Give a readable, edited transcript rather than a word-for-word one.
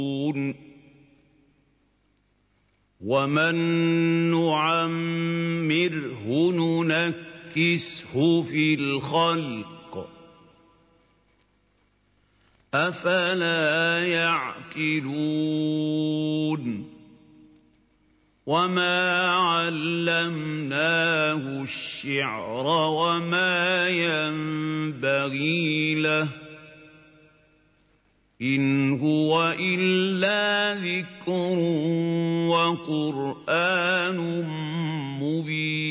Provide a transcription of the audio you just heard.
وَمَن نُّعَمِّرْهُ نُنَكِّسْهُ فِي الْخَلْقِ ۖ أَفَلَا يَعْقِلُونَ وَمَا عَلَّمْنَاهُ الشِّعْرَ وَمَا يَنبَغِي لَهُ ۚ إِنْ هُوَ إِلَّا ذِكْرٌ وَقُرْآنٌ مُّبِينٌ